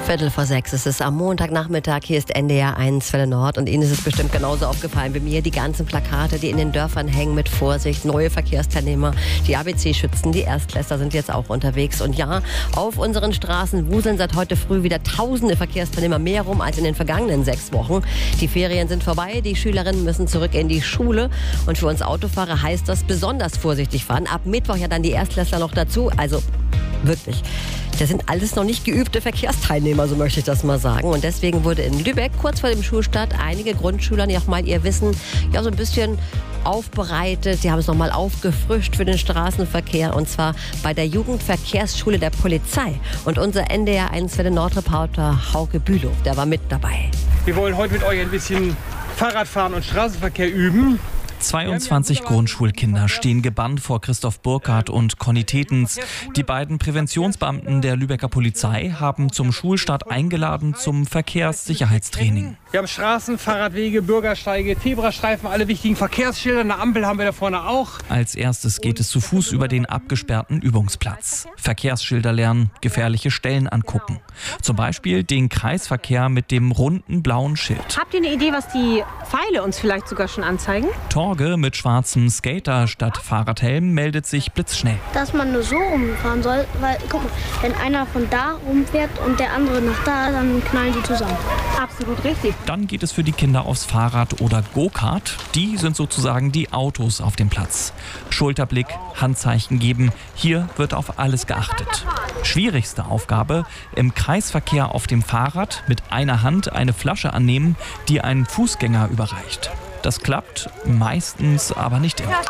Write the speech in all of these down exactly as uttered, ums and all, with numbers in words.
Viertel vor sechs. Es ist am Montagnachmittag. Hier ist N D R eins Welle Nord. Und Ihnen ist es bestimmt genauso aufgefallen wie mir. Die ganzen Plakate, die in den Dörfern hängen mit Vorsicht. Neue Verkehrsteilnehmer. Die A B C-Schützen, die Erstklässler sind jetzt auch unterwegs. Und ja, auf unseren Straßen wuseln seit heute früh wieder tausende Verkehrsteilnehmer mehr rum als in den vergangenen sechs Wochen. Die Ferien sind vorbei. Die Schülerinnen müssen zurück in die Schule. Und für uns Autofahrer heißt das besonders vorsichtig fahren. Ab Mittwoch ja dann die Erstklässler noch dazu. Also wirklich. Das sind alles noch nicht geübte Verkehrsteilnehmer, so möchte ich das mal sagen. Und deswegen wurde in Lübeck kurz vor dem Schulstart einige Grundschüler noch mal ihr Wissen ja so ein bisschen aufbereitet. Sie haben es noch mal aufgefrischt für den Straßenverkehr, und zwar bei der Jugendverkehrsschule der Polizei. Und unser N D R eins Welle Nord-Reporter Hauke Bülow, der war mit dabei. Wir wollen heute mit euch ein bisschen Fahrradfahren und Straßenverkehr üben. zweiundzwanzig Grundschulkinder stehen gebannt vor Christoph Burkhardt und Conny Tetens. Die beiden Präventionsbeamten der Lübecker Polizei haben zum Schulstart eingeladen zum Verkehrssicherheitstraining. Wir haben Straßen, Fahrradwege, Bürgersteige, Zebrastreifen, alle wichtigen Verkehrsschilder. Eine Ampel haben wir da vorne auch. Als erstes geht es zu Fuß über den abgesperrten Übungsplatz. Verkehrsschilder lernen, gefährliche Stellen angucken. Zum Beispiel den Kreisverkehr mit dem runden blauen Schild. Habt ihr eine Idee, was die Pfeile uns vielleicht sogar schon anzeigen? Torge mit schwarzem Skater statt Fahrradhelm meldet sich blitzschnell. Dass man nur so rumfahren soll, weil, guck mal, wenn einer von da rumfährt und der andere nach da, dann knallen die zusammen. Absolut richtig. Dann geht es für die Kinder aufs Fahrrad oder Go-Kart. Die sind sozusagen die Autos auf dem Platz. Schulterblick, Handzeichen geben, hier wird auf alles geachtet. Schwierigste Aufgabe, im Kreisverkehr auf dem Fahrrad mit einer Hand eine Flasche annehmen, die ein Fußgänger überreicht. Das klappt meistens, aber nicht immer.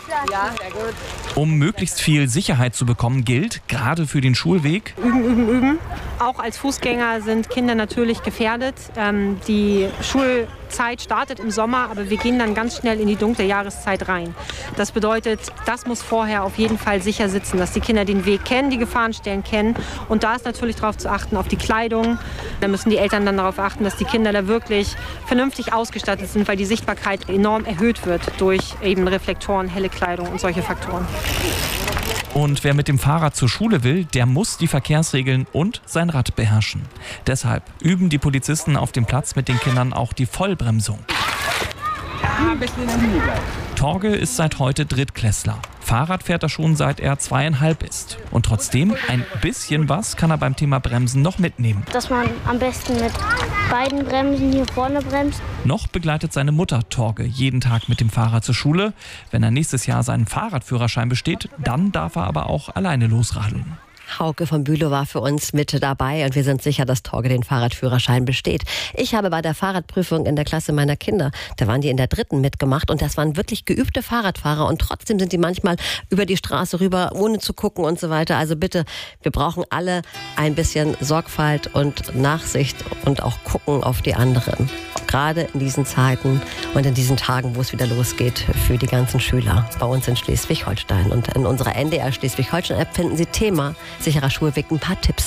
Um möglichst viel Sicherheit zu bekommen, gilt, gerade für den Schulweg: Üben, üben, üben. Auch als Fußgänger sind Kinder natürlich gefährdet. Ähm, die Schulzeit startet im Sommer, aber wir gehen dann ganz schnell in die dunkle Jahreszeit rein. Das bedeutet, das muss vorher auf jeden Fall sicher sitzen, dass die Kinder den Weg kennen, die Gefahrenstellen kennen. Und da ist natürlich darauf zu achten, auf die Kleidung. Da müssen die Eltern dann darauf achten, dass die Kinder da wirklich vernünftig ausgestattet sind, weil die Sichtbarkeit enorm erhöht wird durch eben Reflektoren, helle Kleidung und solche Faktoren. Und wer mit dem Fahrrad zur Schule will, der muss die Verkehrsregeln und sein Rad beherrschen. Deshalb üben die Polizisten auf dem Platz mit den Kindern auch die Vollbremsung. Torge ist seit heute Drittklässler. Fahrrad fährt er schon, seit er zweieinhalb ist. Und trotzdem, ein bisschen was kann er beim Thema Bremsen noch mitnehmen. Dass man am besten mit beiden Bremsen hier vorne bremst. Noch begleitet seine Mutter Torge jeden Tag mit dem Fahrrad zur Schule. Wenn er nächstes Jahr seinen Fahrradführerschein besteht, dann darf er aber auch alleine losradeln. Hauke von Bülow war für uns mit dabei, und wir sind sicher, dass Torge den Fahrradführerschein besteht. Ich habe bei der Fahrradprüfung in der Klasse meiner Kinder, da waren die in der dritten mitgemacht, und das waren wirklich geübte Fahrradfahrer, und trotzdem sind die manchmal über die Straße rüber, ohne zu gucken und so weiter. Also bitte, wir brauchen alle ein bisschen Sorgfalt und Nachsicht und auch gucken auf die anderen. Gerade in diesen Zeiten und in diesen Tagen, wo es wieder losgeht für die ganzen Schüler bei uns in Schleswig-Holstein. Und in unserer N D R Schleswig-Holstein-App finden Sie Thema sicherer Schulweg ein paar Tipps.